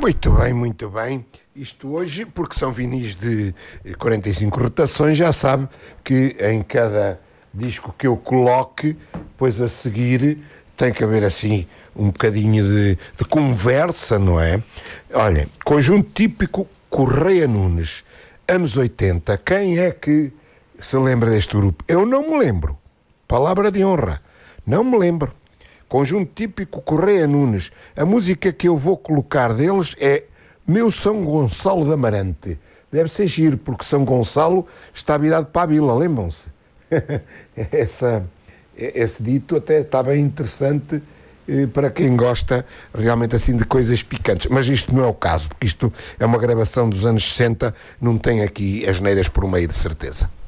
Muito bem, muito bem. Isto hoje, porque são vinis de 45 rotações, já sabe que em cada disco que eu coloque, depois a seguir tem que haver assim um bocadinho de conversa, não é? Olha, conjunto típico Correia Nunes, anos 80. Quem é que se lembra deste grupo? Eu não me lembro. Palavra de honra. Não me lembro. Conjunto típico Correia Nunes. A música que eu vou colocar deles é Meu São Gonçalo de Amarante. Deve ser giro, porque São Gonçalo está virado para a vila, lembram-se? Esse dito até está bem interessante para quem gosta realmente assim de coisas picantes. Mas isto não é o caso, porque isto é uma gravação dos anos 60, não tem aqui asneiras por meio, de certeza.